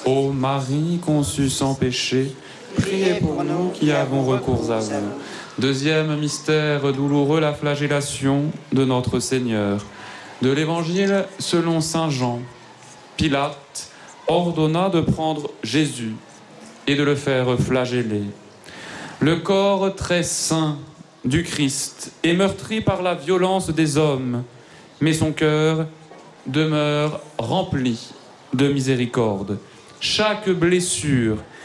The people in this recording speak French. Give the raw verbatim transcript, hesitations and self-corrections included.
Ô Marie conçue sans péché, priez pour nous qui avons recours à vous. Deuxième mystère douloureux, la flagellation de notre Seigneur. De l'Évangile selon saint Jean. Pilate ordonna de prendre Jésus et de le faire flageller. Le corps très saint du Christ est meurtri par la violence des hommes, mais son cœur demeure rempli de miséricorde. Chaque blessure